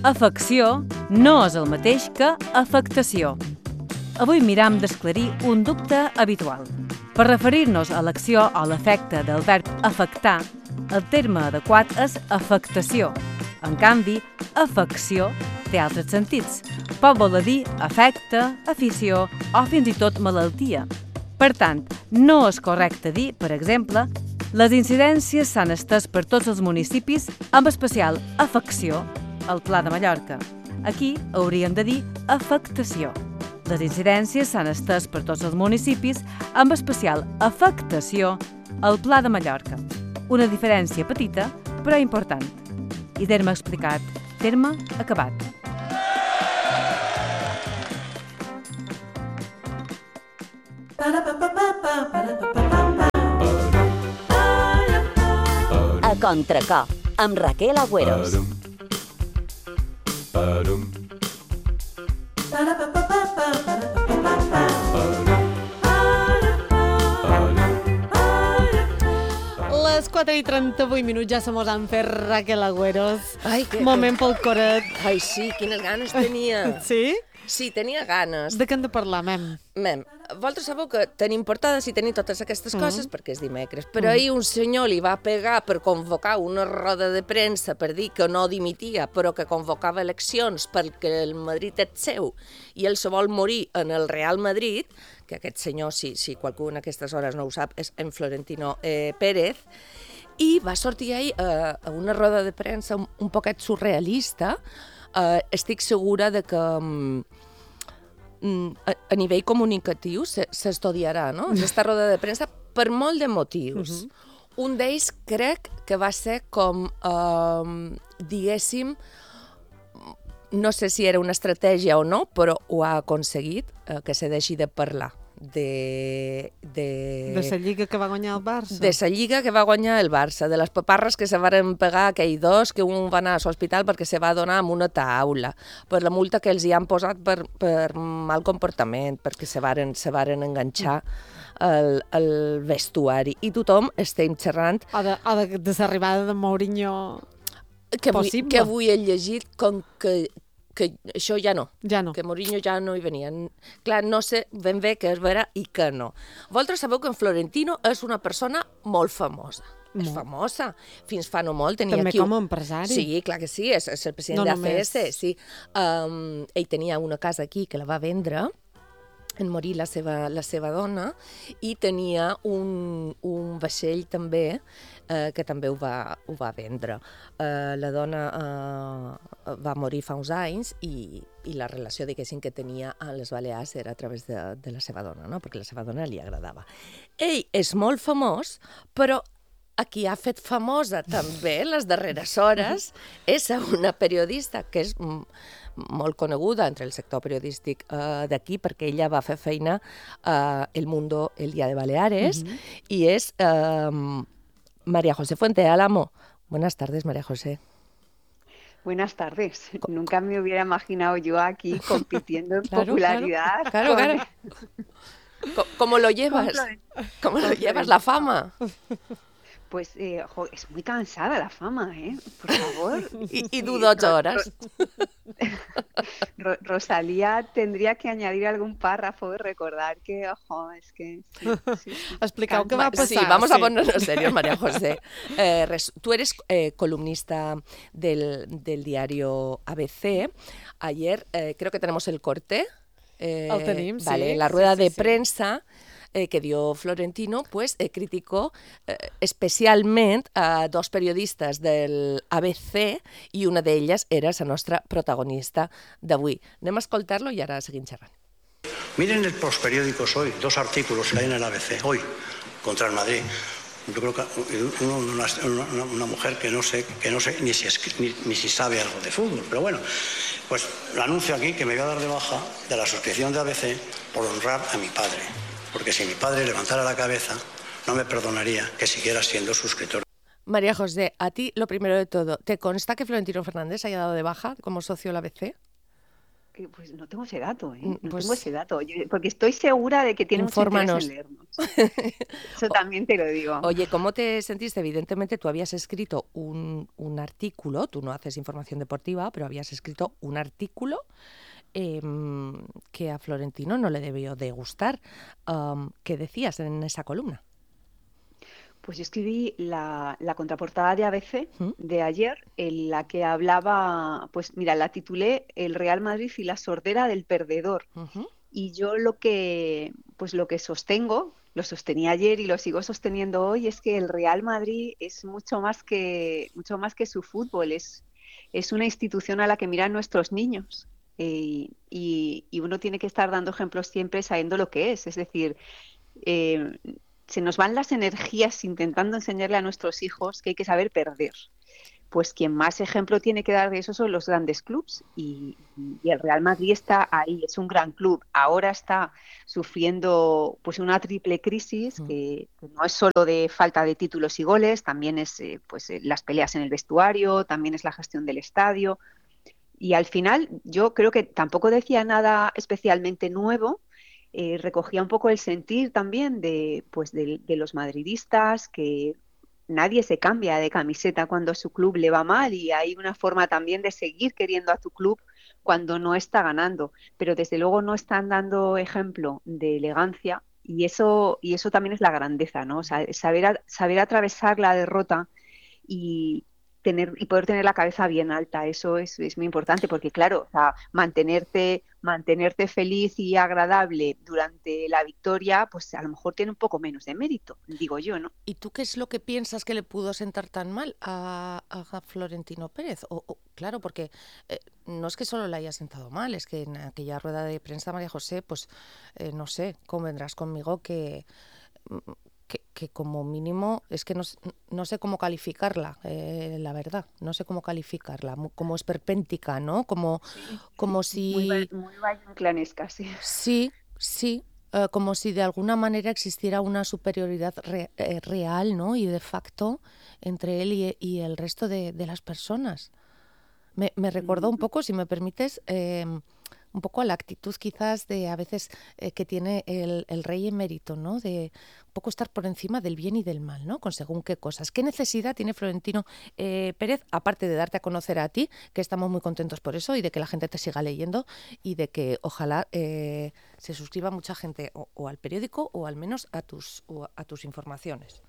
Afecció no és el mateix que afectació. Avui miram d'esclarir un dubte habitual. Per referir-nos a l'acció o l'efecte del verb afectar, el terme adequat és afectació. En canvi, afecció té altres sentits. Pot voler dir afecte, afició o fins i tot malaltia. Per tant, no és correcte dir, per exemple, les incidències s'han estès per tots els municipis, amb especial afecció al Pla de Mallorca. Aquí hauríem de dir afectació. Les incidències s'han estès per tots els municipis, amb especial afectació al Pla de Mallorca. Una diferència petita, però important. I terme explicat, terme acabat. A Contracor, amb Raquel Agüeros. Les 4:38 ja se mos han fet Raquel Agüeros. Ai, Moment pel coret. Ai, sí, quines ganes tenia. Sí? Sí, tenia ganes. De què hem de parlar, mem? Mem, vosaltres sabeu que tenim portades i tenim totes aquestes coses perquè és dimecres, però ahir un senyor li va pegar per convocar una roda de premsa per dir que no dimitia, però que convocava eleccions perquè el Madrid és seu i ell se vol morir en el Real Madrid, que aquest senyor, si qualcú en aquestes hores no ho sap, és en Florentino Pérez, i va sortir ahir a una roda de premsa un poquet surrealista. Estic segura de que a nivell comunicatiu s'estudiarà, no? Aquesta roda de premsa per molt de motius. Un d'ells crec que va ser com, diguéssim, no sé si era una estratègia o no, però ho ha aconseguit, que se deixi de parlar de la lliga que va guanyar el Barça. De la lliga que va guanyar el Barça, de les paparres que se varen pegar aquells dos, que un va anar a l'hospital perquè se va donar amb una taula, per la multa que els hi han posat per mal comportament, perquè se varen enganxar el vestuari. I tothom estem xerrant... O de l'arribada de Mourinho possible. Que avui he llegit com que això ja no, que Mourinho ja no hi venia. Clar, no sé ben bé què és vera i què no. Vosaltres sabeu que en Florentino és una persona molt famosa. És famosa. Fins fa no molt tenia també com a empresari. Sí, clar que sí, és el president d'ACS. Sí. Ell tenia una casa aquí que la va vendre en morir la seva dona, i tenia un vaixell també, que també ho va vendre. La dona va morir fa uns anys i la relació, diguéssim, que tenia a les Balears era a través de la seva dona, no? Perquè la seva dona li agradava. Ell és molt famós, però a qui ha fet famosa també les darreres hores és una periodista que és molt coneguda entre el sector periodístic d'aquí, perquè ella va fer feina a El Mundo el Día de Baleares, y es María José Fuente Álamo. Buenas tardes, María José. Buenas tardes. Nunca me hubiera imaginado yo aquí compitiendo en popularidad. Claro. ¿Cómo lo llevas? ¿Cómo lo llevas, la fama? Pues es muy cansada la fama, por favor. Y tú 2 horas. Rosalía tendría que añadir algún párrafo y recordar que, es que... Sí. Explicau què va passar. Sí, vamos a ponernos serios, María José. Tú eres columnista del diario ABC. Ayer creo que tenemos el corte. El tenim, sí. Vale, la rueda de prensa que dio Florentino, pues criticó especialment a 2 periodistes del ABC i una d'elles era la nostra protagonista d'avui. Anem a escoltar-lo i ara seguim xerrant. Miren los periódicos hoy, 2 artículos que hay en el ABC hoy contra el Madrid. Yo creo que una mujer que no sé ni si sabe algo de fútbol, pero bueno, pues lo anuncio aquí que me voy a dar de baja de la suscripción de ABC por honrar a mi padre. Porque si mi padre levantara la cabeza, no me perdonaría que siguiera siendo suscriptor. María José, a ti, lo primero de todo, ¿te consta que Florentino Fernández haya dado de baja como socio del ABC? Pues no tengo ese dato, no Pues tengo ese dato, porque estoy segura de que tiene mucho interés infórmanos. en leernos. Eso también te lo digo. Oye, ¿cómo te sentiste? Evidentemente tú habías escrito un artículo, tú no haces información deportiva, pero habías escrito un artículo que a Florentino no le debió de gustar. ¿Qué decías en esa columna? Pues yo escribí la contraportada de ABC ¿Mm? de ayer, en la que hablaba, pues mira, la titulé El Real Madrid y la sordera del perdedor. Uh-huh. Y yo pues lo que sostengo, lo sostenía ayer y lo sigo sosteniendo hoy, es que el Real Madrid es mucho más que su fútbol, es una institución a la que miran nuestros niños. Y uno tiene que estar dando ejemplos siempre sabiendo lo que es decir, eh, se nos van las energías intentando enseñarle a nuestros hijos que hay que saber perder. Pues quien más ejemplo tiene que dar de eso son los grandes clubs y el Real Madrid está ahí, es un gran club. Ahora está sufriendo pues una triple crisis que no es solo de falta de títulos y goles, también es las peleas en el vestuario, también es la gestión del estadio. Y al final yo creo que tampoco decía nada especialmente nuevo, recogía un poco el sentir también de los madridistas, que nadie se cambia de camiseta cuando a su club le va mal y hay una forma también de seguir queriendo a tu club cuando no está ganando, pero desde luego no están dando ejemplo de elegancia y eso también es la grandeza, ¿no? O sea, saber atravesar la derrota y poder tener la cabeza bien alta, eso es muy importante porque claro, o sea, mantenerte feliz y agradable durante la victoria, pues a lo mejor tiene un poco menos de mérito, digo yo, ¿no? ¿Y tú qué es lo que piensas que le pudo sentar tan mal a Florentino Pérez? Claro, porque no es que solo le haya sentado mal, es que en aquella rueda de prensa, María José, pues no sé, convendrás conmigo que como mínimo es que no sé cómo calificarla, la verdad, no sé cómo calificarla, como esperpéntica, ¿no? Como si... Muy vallanclanesca, sí. Sí, como si de alguna manera existiera una superioridad real, ¿no? Y de facto entre él y el resto de las personas. Me recordó un poco, si me permites, un poco a la actitud quizás de a veces que tiene el rey emérito, ¿no? De un poco estar por encima del bien y del mal, ¿no? Con según qué cosas. ¿Qué necesidad tiene Florentino Pérez, aparte de darte a conocer a ti, que estamos muy contentos por eso y de que la gente te siga leyendo y de que ojalá se suscriba mucha gente o al periódico o al menos a tus informaciones?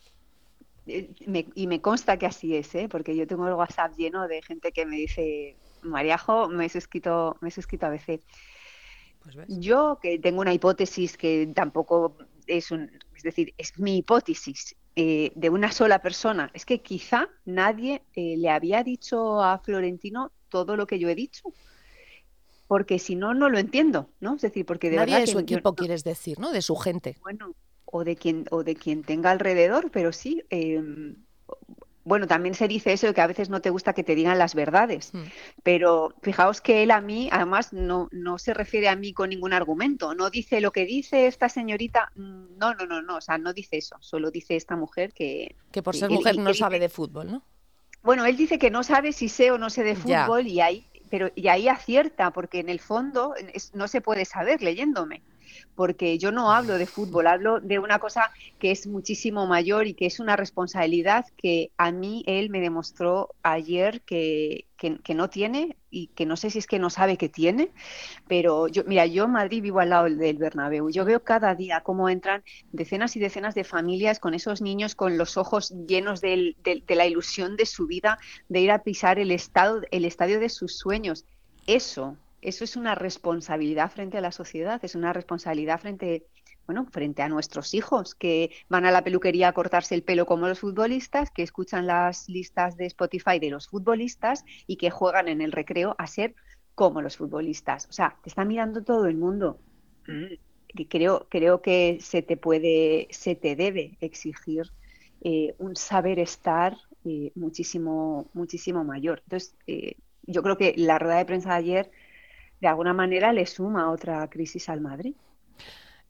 Y me consta que así es, porque yo tengo el WhatsApp lleno de gente que me dice, Mariajo, me has escrito a veces. Pues ves. Yo que tengo una hipótesis que tampoco es es mi hipótesis de una sola persona. Es que quizá nadie le había dicho a Florentino todo lo que yo he dicho, porque si no, no lo entiendo, ¿no? Es decir, porque de nadie verdad de su que equipo, quieres decir, ¿no? De su gente. bueno, o de quien tenga alrededor, pero sí. Bueno, también se dice eso de que a veces no te gusta que te digan las verdades, pero fijaos que él a mí, además, no se refiere a mí con ningún argumento, no dice lo que dice esta señorita, no, o sea, no dice eso, solo dice esta mujer que por ser mujer no sabe de fútbol, ¿no? Bueno, él dice que no sabe si sé o no sé de fútbol y ahí acierta, porque en el fondo no se puede saber leyéndome. Porque yo no hablo de fútbol, hablo de una cosa que es muchísimo mayor y que es una responsabilidad que a mí él me demostró ayer que no tiene y que no sé si es que no sabe que tiene, pero yo en Madrid vivo al lado del Bernabéu, yo veo cada día cómo entran decenas y decenas de familias con esos niños con los ojos llenos de la ilusión de su vida, de ir a pisar el estadio de sus sueños. Eso es una responsabilidad frente a la sociedad, es una responsabilidad frente a nuestros hijos que van a la peluquería a cortarse el pelo como los futbolistas, que escuchan las listas de Spotify de los futbolistas y que juegan en el recreo a ser como los futbolistas. O sea, te está mirando todo el mundo. Y creo que se te debe exigir un saber estar muchísimo, muchísimo mayor. Entonces, yo creo que la rueda de prensa de ayer de alguna manera le suma otra crisis al Madrid.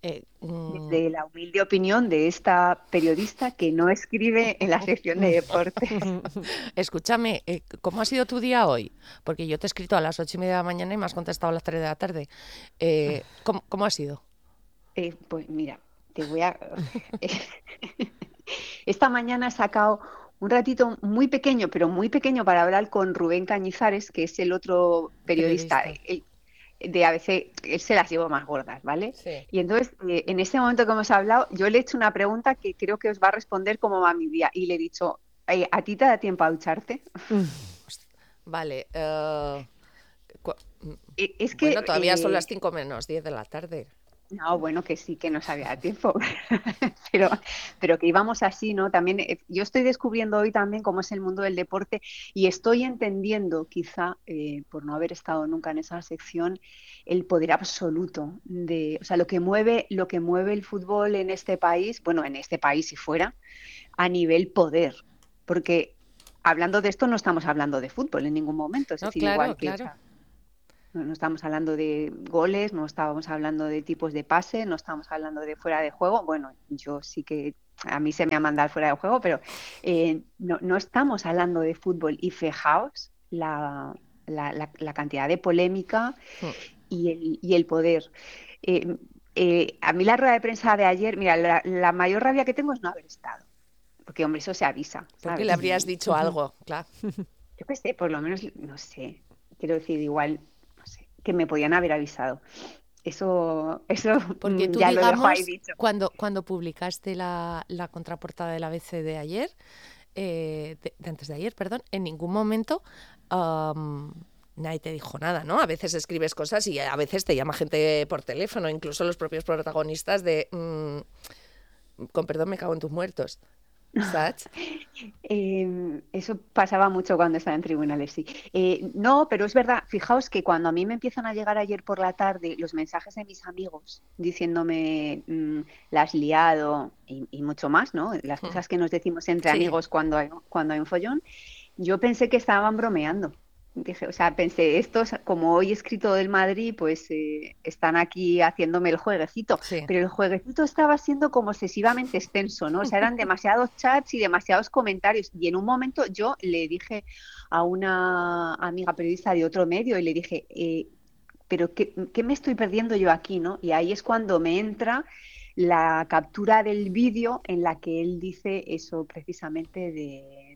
Desde la humilde opinión de esta periodista que no escribe en la sección de deporte. Escúchame, ¿cómo ha sido tu día hoy? Porque yo te he escrito a las 8:30 de la mañana y me has contestado a las 3 de la tarde. ¿Cómo ha sido? Pues mira, te voy a... Esta mañana he sacado un ratito muy pequeño, pero muy pequeño, para hablar con Rubén Cañizares, que es el otro periodista. De ABC, él se las llevo más gordas, ¿vale? Sí. Y entonces, en ese momento que hemos hablado, yo le he hecho una pregunta que creo que os va a responder cómo va mi día. Y le he dicho, ¿a ti te da tiempo a ducharte? Vale. Es que, bueno, todavía son las 5 menos 10 de la tarde. No, bueno, que sí, que no sabía tiempo, pero que íbamos así, ¿no? También yo estoy descubriendo hoy también cómo es el mundo del deporte y estoy entendiendo, quizá, por no haber estado nunca en esa sección, el poder absoluto de, o sea, lo que mueve el fútbol en este país, bueno, en este país y fuera, a nivel poder, porque hablando de esto no estamos hablando de fútbol en ningún momento, es decir, claro, igual que... claro. No estamos hablando de goles, no estábamos hablando de tipos de pase, no estamos hablando de fuera de juego. Bueno, yo sí que a mí se me ha mandado fuera de juego, pero no estamos hablando de fútbol. Y fijaos la cantidad de polémica y el poder. A mí la rueda de prensa de ayer, mira, la mayor rabia que tengo es no haber estado. Porque, hombre, eso se avisa. ¿Sabes? Porque le habrías dicho algo, claro. Yo qué sé, por lo menos, no sé. Quiero decir, igual... que me podían haber avisado. Eso porque tú, ya digamos, lo dejo ahí dicho. Cuando publicaste la contraportada del ABC de ayer, de antes de ayer, perdón, en ningún momento nadie te dijo nada, ¿no? A veces escribes cosas y a veces te llama gente por teléfono, incluso los propios protagonistas de con perdón, me cago en tus muertos. ¿Sabes? Eso pasaba mucho cuando estaba en tribunales, sí. No, pero es verdad, fijaos que cuando a mí me empiezan a llegar ayer por la tarde los mensajes de mis amigos diciéndome la has liado y mucho más, ¿no? Las cosas que nos decimos entre amigos cuando hay un follón, yo pensé que estaban bromeando. Dije, o sea, pensé, estos, como hoy he escrito del Madrid, pues están aquí haciéndome el jueguecito. Sí. Pero el jueguecito estaba siendo como excesivamente extenso, ¿no? O sea, eran demasiados chats y demasiados comentarios. Y en un momento yo le dije a una amiga periodista de otro medio y le dije, pero ¿qué me estoy perdiendo yo aquí, no? Y ahí es cuando me entra la captura del vídeo en la que él dice eso precisamente de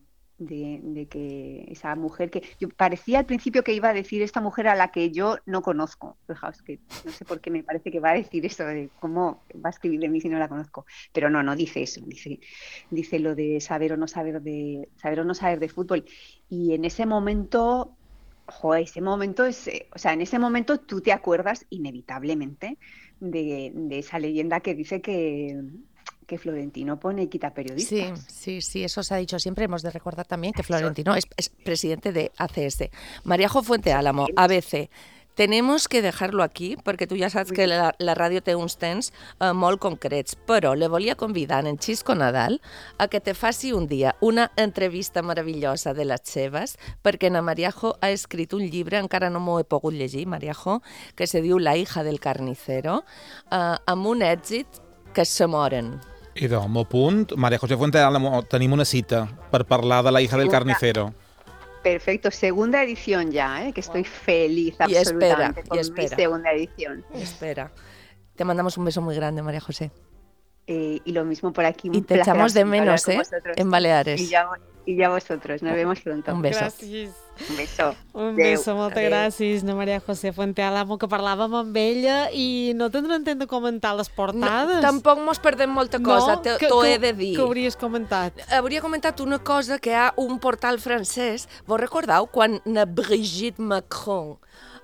que esa mujer que yo parecía al principio que iba a decir esta mujer a la que yo no conozco. Fijaos que no sé por qué me parece que va a decir eso de cómo va a escribir de mí si no la conozco, pero no dice eso, dice lo de saber o no saber de fútbol. Y en ese momento, ese momento es, o sea, en ese momento tú te acuerdas inevitablemente de esa leyenda que dice que Florentino pone y quita periodistas. Sí, eso se ha dicho siempre. Hemos de recordar también que Florentino es presidente de ACS. María-Jo Fuenteálamo, ABC. Tenemos que dejar-lo aquí, perquè tu ja saps que la ràdio té uns temps molt concrets, però le volia convidar en Xisco Nadal a que te faci un dia una entrevista meravellosa de les seves, perquè na María-Jo ha escrit un llibre, encara no m'ho he pogut llegir, María-Jo, que se diu La hija del carnicero, amb un èxit que se moren. I d'home, punt. María José Fuenteálamo, tenim una cita per parlar de La hija del carnicero. Perfecto, segunda edición ya, que estoy feliz absolutamente con mi segunda edición. Espera. Te mandamos un beso muy grande, María José. Y lo mismo por aquí. Y te echamos de menos, en Baleares. Y ya vosotros, nos vemos pronto. Un beso. Gràcies. Un beso. Un beso, moltes gràcies, na Maria José Fuenteálamo, que parlàvem amb ella i no tindrem temps de comentar les portades. No, tampoc mos perdem molta cosa, t'ho he de dir. Què hauries comentat? Hauria comentat una cosa que hi ha un portal francès. Vos recordeu quan na Brigitte Macron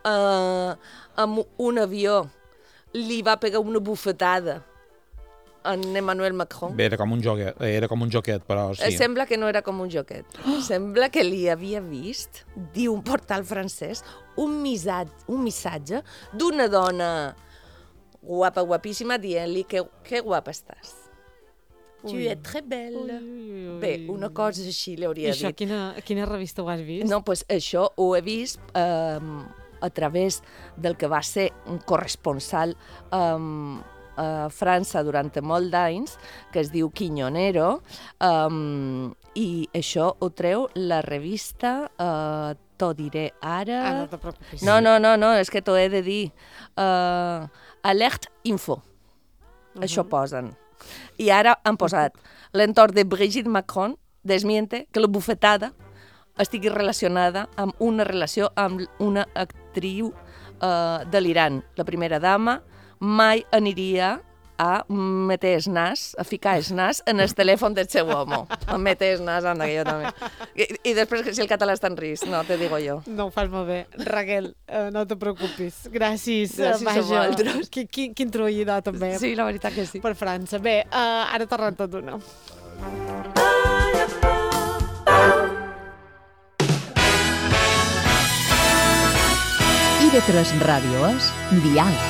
amb un avió li va pegar una bufetada en Emmanuel Macron? Bé, era com un joquet, però sí. Sembla que no era com un joquet. Sembla que li havia vist, diu un portal francès, un missatge d'una dona guapa, guapíssima, dient-li que guapa estàs. Tu es très belle. Bé, una cosa així li hauria dit. I això, quina revista ho has vist? No, doncs això ho he vist a través del que va ser un corresponsal a a França durant molt d'anys, que es diu Quiñonero, i això ho treu la revista, t'ho diré ara... no te preocupis. No, és que t'ho he de dir. Alert Info. Això posen. I ara han posat l'entorn de Brigitte Macron desmiente que la bufetada estigui relacionada amb una relació amb una actriu de l'Iran. La primera dama mai aniria a meter el nas, a ficar el nas en el telèfon del seu home. A meter el nas, anda, que jo també. I després, si el català està en risc, no, te digo jo. No ho fas molt bé. Raquel, no te preocupis. Gràcies. Gràcies a vosaltres. Quin trollidor, també. Sí, la veritat que sí. Per França. Bé, ara t'ha rentat una. IB3 Ràdio és Dial.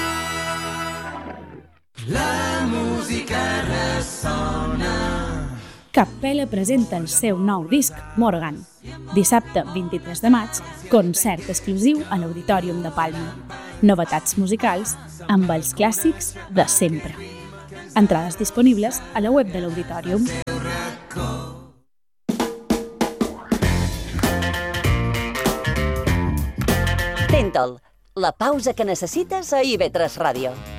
La música ressona. Capella presenta el seu nou disc, Morgan. Dissabte 23 de maig, concert exclusiu a l'Auditorium de Palma. Novetats musicals amb els clàssics de sempre. Entrades disponibles a la web de l'Auditorium. Tenta'l, la pausa que necessites a IB3 Ràdio.